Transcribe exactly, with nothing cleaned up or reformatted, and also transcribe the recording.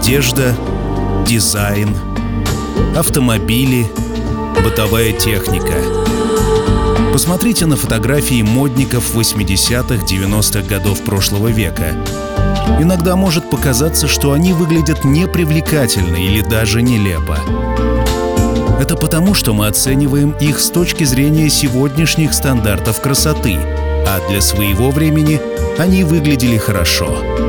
одежда, дизайн, автомобили, бытовая техника. Посмотрите на фотографии модников восьмидесятых-девяностых годов прошлого века. Иногда может показаться, что они выглядят непривлекательно или даже нелепо. Это потому, что мы оцениваем их с точки зрения сегодняшних стандартов красоты, а для своего времени они выглядели хорошо.